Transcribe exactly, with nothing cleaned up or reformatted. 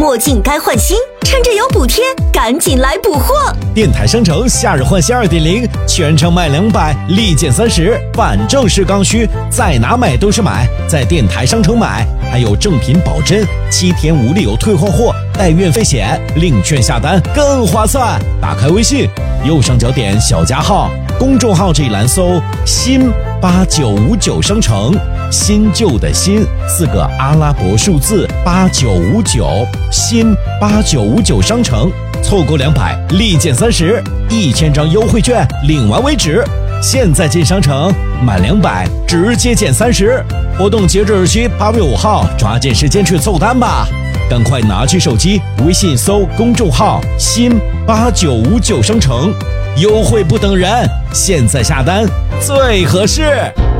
墨镜该换新，趁着有补贴，赶紧来补货！ 电台商城夏日换新 二点零， 全程卖两百，立减三十，反正是刚需，在哪买都是买，在电台商城买，还有正品保真，七天无理由退换货，带运费险，领券下单更划算。打开微信，右上角点小加号，公众号这一栏搜新八九五九商城，新旧的新四个阿拉伯数字八九五九，新八九五九商城，凑够两百立减三十，一千张优惠券领完为止。现在进商城满两百直接减三十，活动截止日期八月五号，抓紧时间去凑单吧！赶快拿起手机，微信搜公众号新八九五九商城，优惠不等人，现在下单最合适。